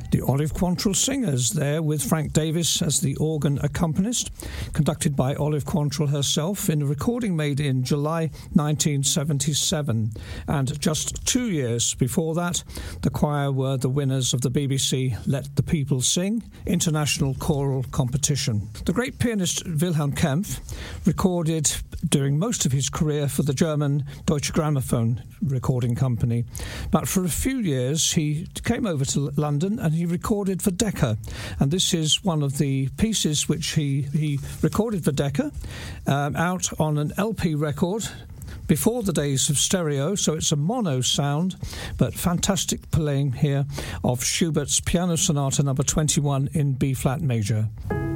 The Olive Quantrill Singers there with Frank Davis as the organ accompanist, conducted by Olive Quantrill herself in a recording made in July 1977. And just 2 years before that, the choir were the winners of the BBC Let the People Sing international choral competition. The great pianist Wilhelm Kempff recorded during most of his career for the German Deutsche Grammophon recording company. But for a few years he came over to London and he recorded for Decca. And this is one of the pieces which he recorded for Decca out on an LP record before the days of stereo, so it's a mono sound, but fantastic playing here of Schubert's Piano Sonata number 21 in B-flat major.